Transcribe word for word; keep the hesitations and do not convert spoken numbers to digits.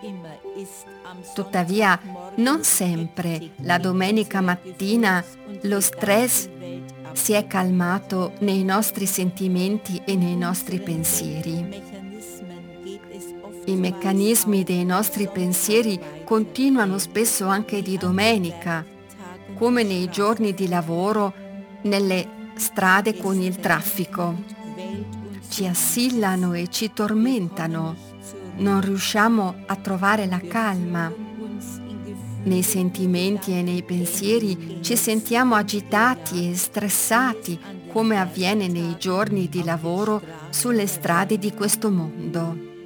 Tuttavia, non sempre la domenica mattina lo stress si è calmato nei nostri sentimenti e nei nostri pensieri. I meccanismi dei nostri pensieri continuano spesso anche di domenica, come nei giorni di lavoro, nelle strade con il traffico. Ci assillano e ci tormentano. Non riusciamo a trovare la calma. Nei sentimenti e nei pensieri ci sentiamo agitati e stressati, come avviene nei giorni di lavoro sulle strade di questo mondo.